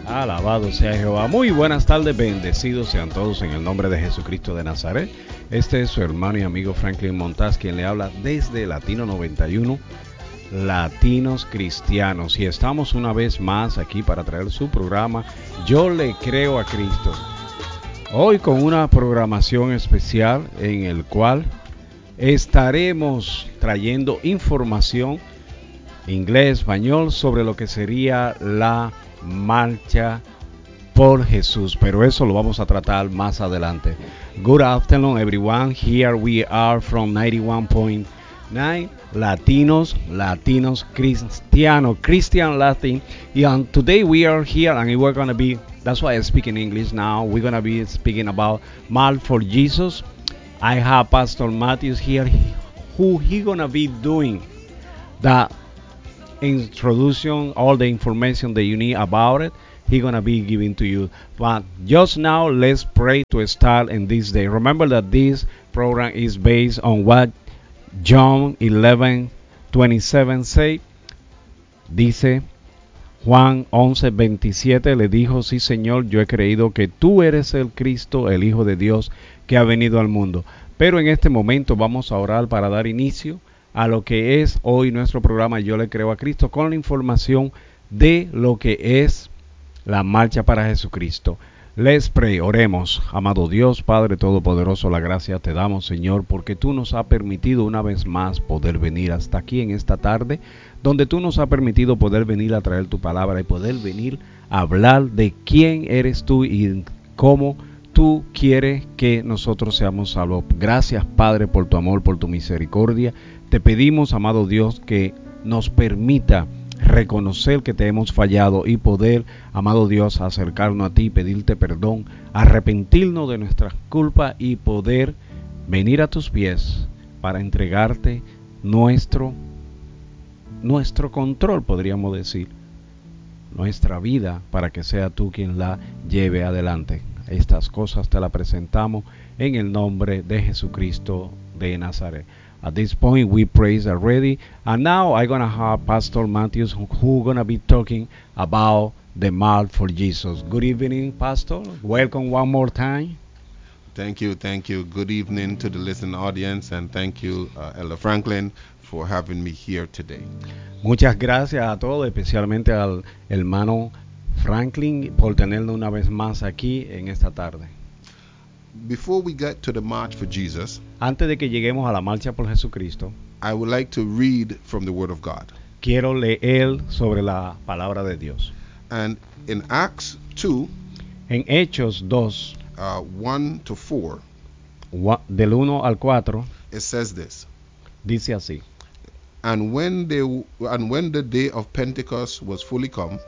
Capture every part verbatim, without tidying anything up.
Alabado sea Jehová. Muy buenas tardes, bendecidos sean todos en el nombre de Jesucristo de Nazaret. Este es su hermano y amigo Franklin Montaz, quien le habla desde Latino noventa y uno, Latinos Cristianos. Y estamos una vez más aquí para traer su programa Yo le creo a Cristo. Hoy con una programación especial en el cual estaremos trayendo información inglés, español sobre lo que sería la marcha por Jesús, pero eso lo vamos a tratar más adelante. Good afternoon everyone, here we are from ninety-one point nine Latinos, Latinos Cristiano, Christian Latin, and today we are here and we're gonna be, that's why I speak in English now, we're gonna be speaking about March for Jesus. I have Pastor Matthews here, who he gonna be doing the introduction, all the information that you need about it, he gonna be giving to you. But just now, let's pray to start in this day. Remember that this program is based on what John eleven twenty-seven say. Dice Juan once veintisiete, le dijo: sí, Señor, yo he creído que tú eres el Cristo, el Hijo de Dios, que ha venido al mundo. Pero en este momento vamos a orar para dar inicio a lo que es hoy nuestro programa Yo le creo a Cristo, con la información de lo que es la marcha para Jesucristo. Let's pray, oremos. Amado Dios, Padre Todopoderoso, la gracia te damos, Señor, porque tú nos has permitido una vez más poder venir hasta aquí en esta tarde, donde tú nos has permitido poder venir a traer tu palabra y poder venir a hablar de quién eres tú y cómo tú quieres que nosotros seamos salvos. Gracias, Padre, por tu amor, por tu misericordia. Te pedimos, amado Dios, que nos permita reconocer que te hemos fallado y poder, amado Dios, acercarnos a ti, pedirte perdón, arrepentirnos de nuestras culpas y poder venir a tus pies para entregarte nuestro, nuestro control, podríamos decir, nuestra vida, para que sea tú quien la lleve adelante. Estas cosas te las presentamos en el nombre de Jesucristo de Nazaret. At this point, we praise already, and now I'm gonna have Pastor Matthews, who, who gonna be talking about the March for Jesus. Good evening, Pastor. Welcome one more time. Thank you, thank you. Good evening to the listening audience, and thank you, uh, Elder Franklin, for having me here today. Muchas gracias a todos, especialmente al hermano Franklin, por tenerlo una vez más aquí en esta tarde. Before we get to the March for Jesus, Antes de que lleguemos a la marcha por Jesucristo, I would like to read from the Word of God. quiero leer sobre la palabra de Dios. And in Acts two, En Hechos dos, uh, one to four, wa- del uno al cuatro, it says this: dice así. And when they and when the day of Pentecost was fully come,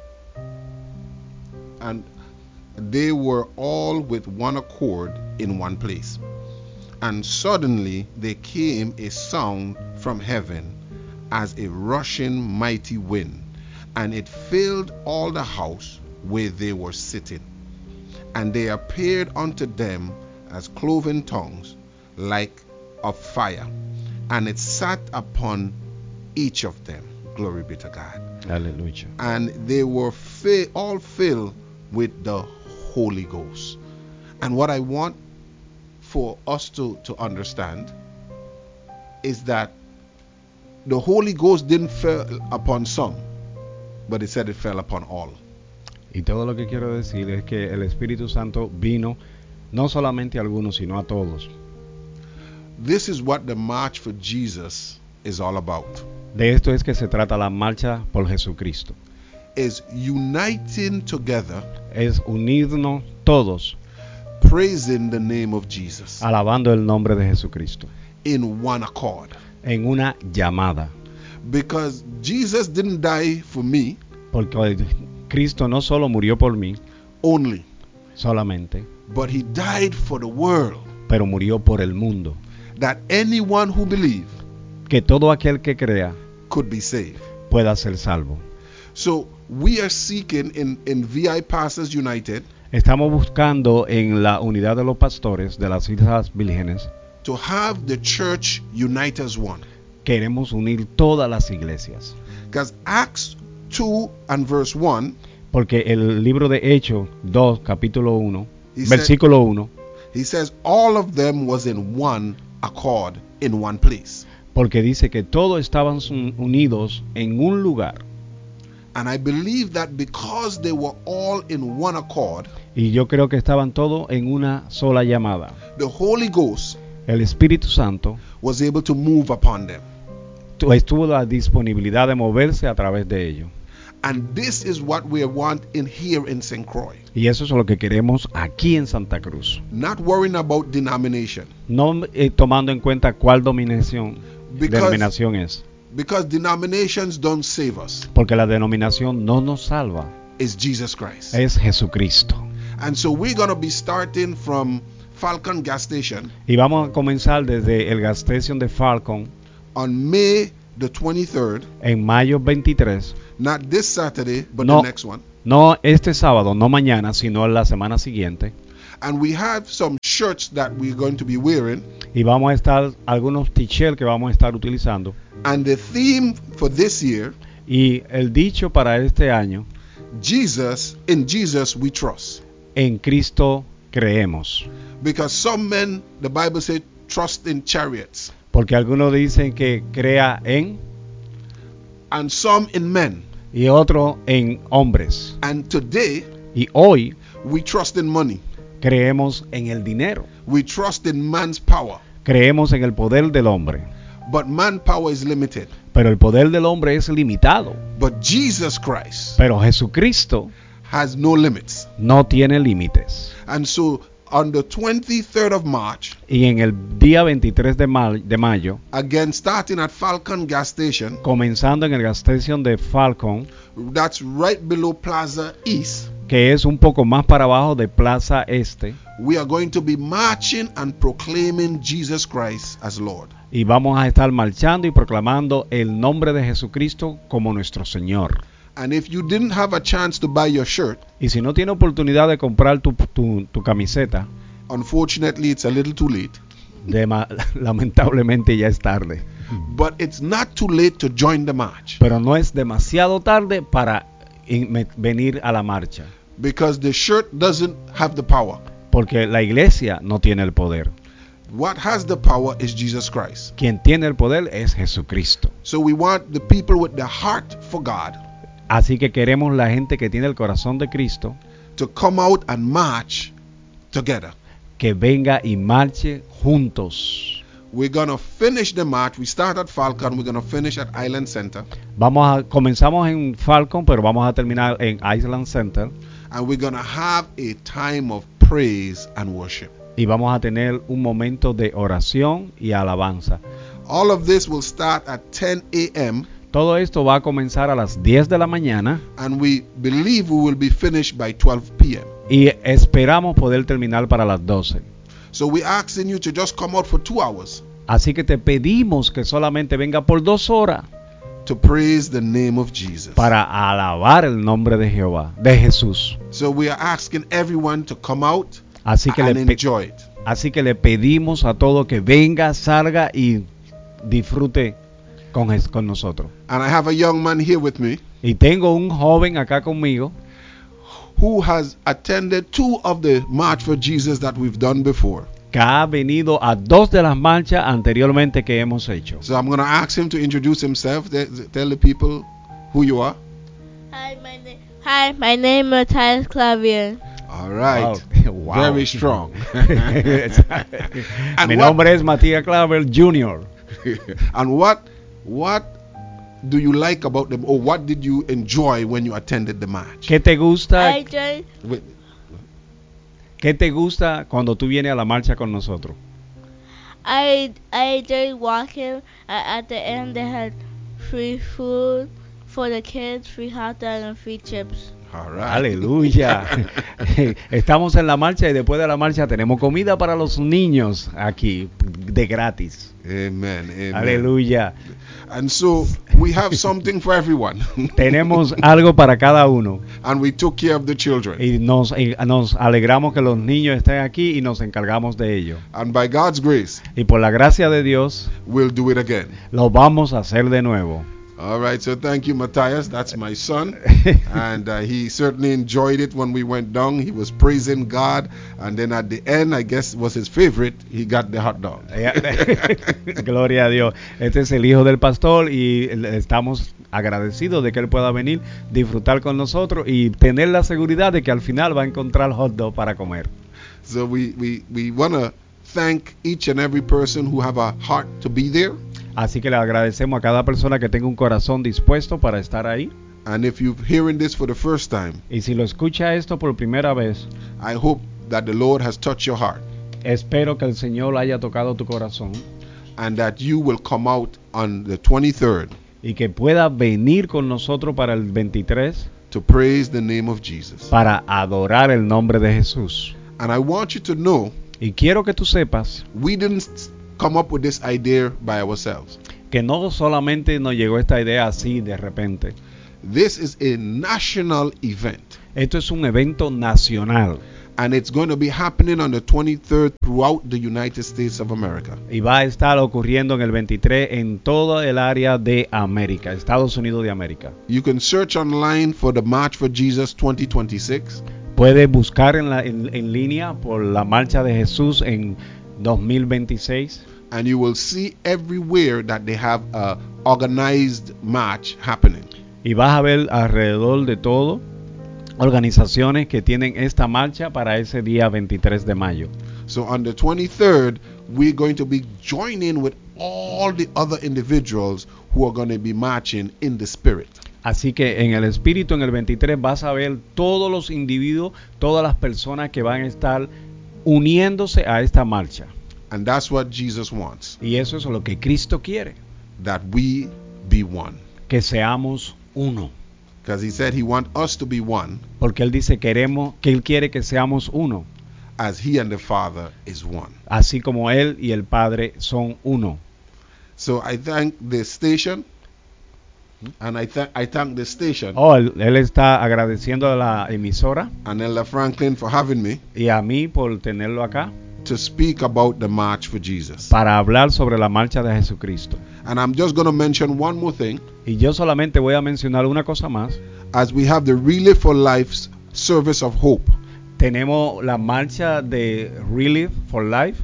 and they were all with one accord in one place. And suddenly there came a sound from heaven as a rushing mighty wind, and it filled all the house where they were sitting. And there appeared unto them as cloven tongues, like of fire, and it sat upon each of them. Glory be to God. Aleluya. And they were fi- all filled with the Holy Ghost. And what I want for us to, to understand is that the Holy Ghost didn't fall upon some, but it said it fell upon all. Y todo lo que quiero decir es que el Espíritu Santo vino no solamente a algunos, sino a todos. This is what the March for Jesus is all about. De esto es que se trata la marcha por Jesucristo. Is uniting together, Es unirnos todos, praising the name of Jesus alabando el nombre de Jesucristo, in one accord. en una llamada. Because Jesus didn't die for me Porque Cristo no solo murió por mí, only, solamente, but he died for the world, pero murió por el mundo. that anyone who believe Que todo aquel que crea could be saved. pueda ser salvo. So we are seeking in, in V I Pastors United Estamos buscando en la unidad de los pastores de las Islas Vírgenes, to have the church unite as one. queremos unir todas las iglesias. Because Acts two and verse one Porque el libro de Hechos dos, capítulo uno, He said- versículo uno, He says all of them was in one accord in one place. porque dice que todos estaban un- unidos en un lugar. And I believe that because they were all in one accord, Y yo creo que estaban todos en una sola llamada. the Holy Ghost El Espíritu Santo was able to move upon them. tu- estuvo la disponibilidad de moverse a través de ellos. And this is what we want in here in Saint Croix. Y eso es lo que queremos aquí en Santa Cruz. Not worrying about denomination. No eh, tomando en cuenta cuál dominación, Because, denominación es. because denominations don't save us. Porque la denominación no nos salva. It's Jesus Christ. Es Jesucristo. And so we're going to be starting from Falcon Gas Station Y vamos a comenzar desde el gas station de Falcon on May the twenty-third. en mayo veintitrés. Not this Saturday, but No. the next one. No este sábado, no mañana, sino la semana siguiente. And we have some shirts that we're going to be wearing. Y vamos a estar, algunos t-shirts que vamos a estar utilizando. And the theme for this year, Y el dicho para este año, Jesus, in Jesus we trust. en Cristo creemos. Because some men, the Bible said, trust in chariots. Porque algunos dicen que crea en And some in men. y otros en hombres. And today, Y hoy we trust in money. creemos en el dinero. We trust in man's power. Creemos en el poder del hombre. But manpower is limited. Pero el poder del hombre es limitado. But Jesus Christ Pero Jesucristo has no limits. no tiene límites. And so on the twenty-third of March, Y en el día veintitrés de, ma- de mayo, again starting at Falcon Gas Station, comenzando en el gas station de Falcon, that's right below Plaza East, que es un poco más para abajo de Plaza Este, we are going to be marching and proclaiming Jesus Christ as Lord. y vamos a estar marchando y proclamando el nombre de Jesucristo como nuestro Señor. And if you didn't have a chance to buy your shirt, Y si no tiene oportunidad de comprar tu, tu, tu camiseta, unfortunately it's a little too late. de ma- lamentablemente ya es tarde. But it's not too late to join the march, Pero no es demasiado tarde para in- me- venir a la marcha. because the shirt doesn't have the power. Porque la iglesia no tiene el poder. What has the power is Jesus Christ. Quien tiene el poder es Jesucristo. So we want the people with the heart for God Así que queremos la gente que tiene el corazón de Cristo to come out and march together. que venga y marche juntos. We're going to finish the march. We start at Falcon. We're going to finish at Island Center. Vamos a comenzamos en Falcon, pero vamos a terminar en Island Center And we're going to have a time of praise and worship. y vamos a tener un momento de oración y alabanza. All of this will start at ten a.m. Todo esto va a comenzar a las diez de la mañana and we believe we will be finished by twelve p.m. y esperamos poder terminar para las doce. So we're asking you to just come out for two hours Así que te pedimos que solamente venga por dos horas to praise the name of Jesus. para alabar el nombre de Jehová, de Jesús. So we are asking everyone to come out Así que, and le, pe- enjoy it. así que le pedimos a todo que venga, salga y disfrute con, jes- con nosotros. And I have a young man here with me Y tengo un joven acá conmigo who has attended two of the March for Jesus that we've done before. que ha venido a dos de las marchas anteriormente que hemos hecho. So I'm going to ask him to introduce himself. Th- th- Tell the people who you are. Hi, my name. Hi, my name is Matthias Clavier. All right. Wow. Very strong. Mi what- nombre es Matías Claver junior And what what do you like about them, or what did you enjoy when you attended the march? ¿Qué te gusta? I joined. Wait, ¿Qué te gusta cuando tú vienes a la marcha con nosotros? I I enjoyed walking. Uh, at the end, they had free food for the kids, free hot dog, and free chips. all right. Aleluya. Estamos en la marcha y después de la marcha tenemos comida para los niños aquí de gratis. Amen. Amen. Aleluya. And so we have something for everyone. Tenemos algo para cada uno And we took care of the children. y nos, y nos alegramos que los niños estén aquí y nos encargamos de ello. And by God's grace, Y por la gracia de Dios we'll do it again. lo vamos a hacer de nuevo. All right, so thank you, Matthias. That's my son. And uh, he certainly enjoyed it when we went down. He was praising God. And then at the end, I guess was his favorite, he got the hot dog. Gloria a Dios. Este es el hijo del pastor y estamos agradecidos de que él pueda venir, disfrutar con nosotros y tener la seguridad de que al final va a encontrar hot dog para comer. So we, we, we want to thank each and every person who have a heart to be there. Así que le agradecemos a cada persona que tenga un corazón dispuesto para estar ahí. And if you're hearing this for the first time, Y si lo escucha esto por primera vez, I hope that the Lord has touched your heart espero que el Señor haya tocado tu corazón and that you will come out on the twenty-third y que pueda venir con nosotros para el veintitrés to praise the name of Jesus. para adorar el nombre de Jesús. And I want you to know, Y quiero que tú sepas we didn't come up with this idea by ourselves. que no solamente nos llegó esta idea así de repente. This is a national event, Esto es un evento nacional and it's going to be happening on the twenty-third throughout the United States of America. y va a estar ocurriendo en el veintitrés en todo el área de América, Estados Unidos de América. You can search online for the March for Jesus twenty twenty-six, Puedes buscar en, la, en, en línea por la Marcha de Jesús en dos mil veintiséis and you will see everywhere that they have a organized march happening. y vas a ver alrededor de todo organizaciones que tienen esta marcha para ese día veintitrés de mayo. So on the twenty-third, we're going to be joining with all the other individuals who are going to be marching in the spirit. Así que en el espíritu, en el veintitrés, vas a ver todos los individuos, todas las personas que van a estar uniéndose a esta marcha. And that's what Jesus wants, Y eso es lo que Cristo quiere, that we be one. que seamos uno. Because he said he wants us to be one Porque Él dice queremos, que Él quiere que seamos uno, as he and the Father is one. así como Él y el Padre son uno. So I thank the station, and I, th- I thank the station Oh, él, él está agradeciendo a la emisora and Ella Franklin for having me y a mí por tenerlo acá to speak about the March for Jesus. para hablar sobre la marcha de Jesucristo. And I'm just going to mention one more thing. Y yo solamente voy a mencionar una cosa más. As we have the Relay for Life's Service of Hope, Tenemos la marcha de Relief for Life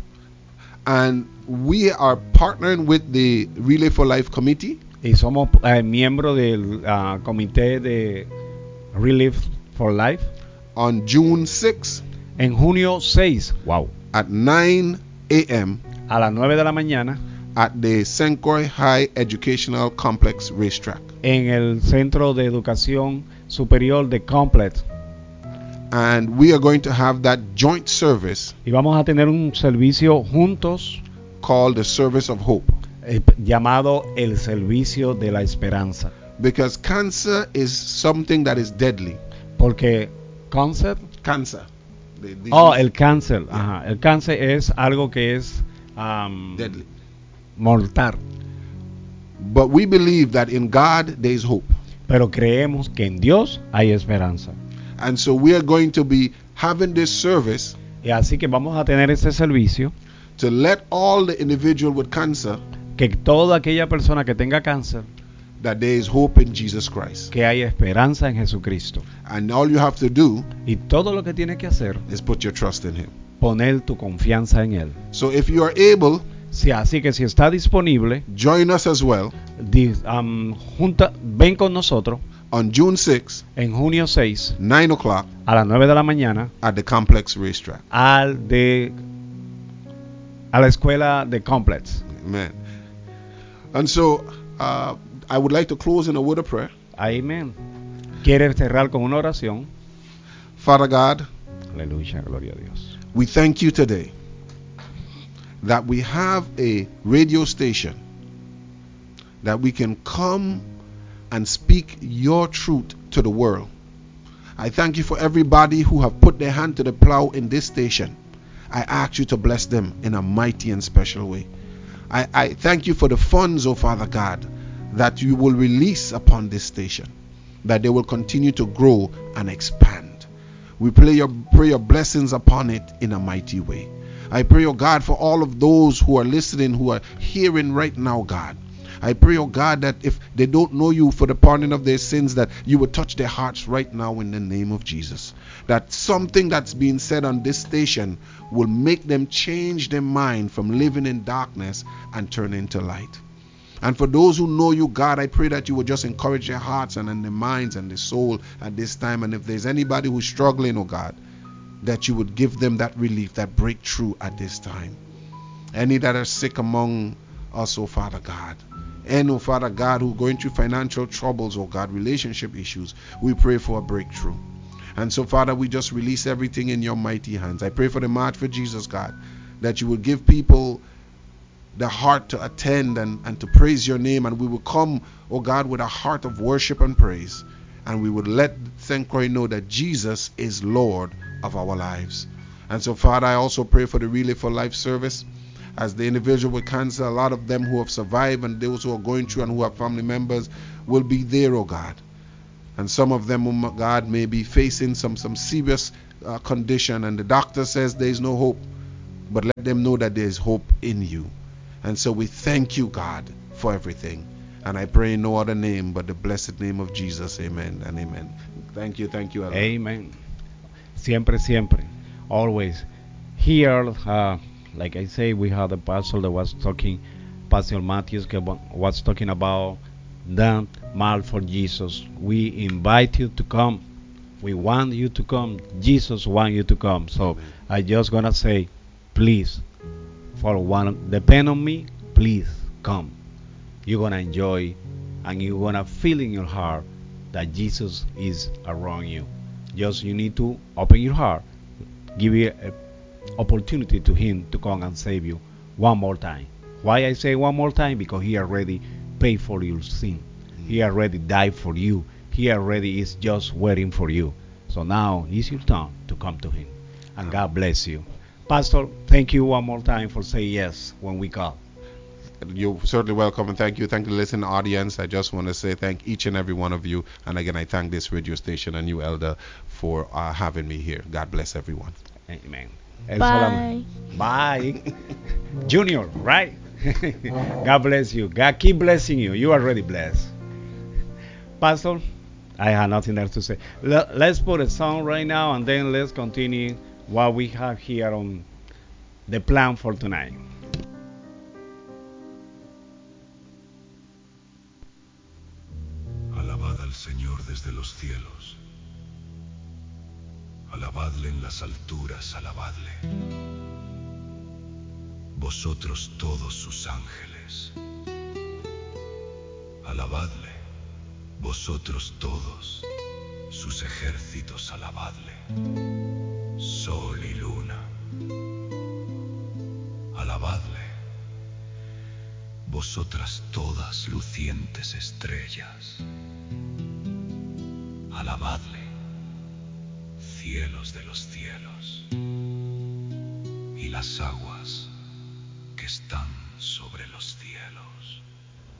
and we are partnering with the Relay for Life Committee y somos eh, miembros del uh, comité de Relief for Life on June sixth en junio seis, wow, at nine a.m. a las nueve de la mañana at the Senkoy High Educational Complex Racetrack. en el Centro de Educación Superior de Complex. And we are going to have that joint service Y vamos a tener un servicio juntos called the Service of Hope, eh, llamado el Servicio de la Esperanza. because cancer is something that is deadly. Porque cáncer, Cancer. The disease, oh, el cáncer, ajá, el cáncer es algo que es um, deadly. mortal. But we believe that in God there is hope. Pero creemos que en Dios hay esperanza. And so we are going to be having this service Y así que vamos a tener este servicio to let all the individual with cancer que toda aquella persona que tenga cáncer, that there is hope in Jesus Christ. que hay esperanza en Jesucristo. And all you have to do Y todo lo que tiene que hacer, is put your trust in him. poner tu confianza en Él. So if you are able, Sí, así que si está disponible, join us as well di- um, junta, ven con nosotros on June sixth, en junio seis nine o'clock a las nueve de la mañana at the Complex Racetrack. al de a la escuela de Complex. Amen. And so uh, I would like to close in a word of prayer. Amén. ¿Quiere cerrar con una oración? Father God, Aleluya, gloria a Dios. we thank you today that we have a radio station that we can come and speak your truth to the world. I thank you for everybody who have put their hand to the plow in this station. I ask you to bless them in a mighty and special way. I, I thank you for the funds, oh Father God, that you will release upon this station, that they will continue to grow and expand. We pray your, pray your blessings upon it in a mighty way. I pray, oh God, for all of those who are listening, who are hearing right now, God. I pray, oh God, that if they don't know you for the pardon of their sins, that you would touch their hearts right now in the name of Jesus. That something that's being said on this station will make them change their mind from living in darkness and turn into light. And for those who know you, God, I pray that you would just encourage their hearts and, and their minds and their soul at this time. And if there's anybody who's struggling, oh God, that you would give them that relief, that breakthrough at this time. Any that are sick among us, oh Father God, and oh Father God, who are going through financial troubles, oh God, relationship issues, we pray for a breakthrough. And so, Father, we just release everything in your mighty hands. I pray for the March for Jesus, God, that you would give people the heart to attend and, and to praise your name, and we will come, oh God, with a heart of worship and praise, and we would let Saint Croix know that Jesus is Lord of our lives. And so, Father, I also pray for the Relay for Life service, as the individual with cancer, a lot of them who have survived and those who are going through and who have family members will be there, oh God. And some of them, oh God, may be facing some, some serious uh, condition, and the doctor says there is no hope, but let them know that there is hope in you. And so we thank you, God, for everything. And I pray in no other name but the blessed name of Jesus. Amen and amen. Thank you, thank you, Elder. Amen. Siempre, siempre. Always. Here, uh, like I say, we had a pastor that was talking, Pastor Matthews was talking about the March for Jesus. We invite you to come. We want you to come. Jesus wants you to come. So Amen. I just gonna say, please, for one, depend on me, please come. You're gonna enjoy, and you're gonna feel in your heart that Jesus is around you. Just you need to open your heart, give you an opportunity to him to come and save you one more time. Why I say one more time? Because he already paid for your sin. He already died for you. He already is just waiting for you. So now it's your turn to come to him. And God bless you. Pastor, thank you one more time for saying yes when we call. You're certainly welcome, and thank you. Thank the listening audience. I just want to say thank each and every one of you. And again, I thank this radio station and you, Elder, for uh, having me here. God bless everyone. Amen. Bye. Bye. Junior, right? God bless you. God keep blessing you. You are already blessed. Pastor, I have nothing else to say. Let, let's put a song right now, and then let's continue what we have here on the plan for tonight. Alabad al Señor desde los cielos. Alabadle en las alturas, alabadle. Vosotros todos sus ángeles. Alabadle, vosotros todos sus ejércitos, alabadle. Sol y luna. Alabadle. Vosotras todas lucientes estrellas. Alabadle, cielos de los cielos, y las aguas